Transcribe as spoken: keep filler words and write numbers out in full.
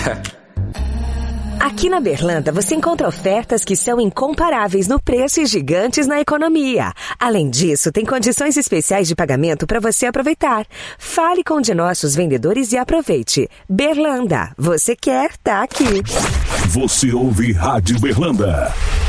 Aqui na Berlanda você encontra ofertas que são incomparáveis no preço e gigantes na economia. Além disso, tem condições especiais de pagamento para você aproveitar. Fale com um de nossos vendedores e aproveite. Berlanda, você quer, tá aqui. Você ouve Rádio Berlanda.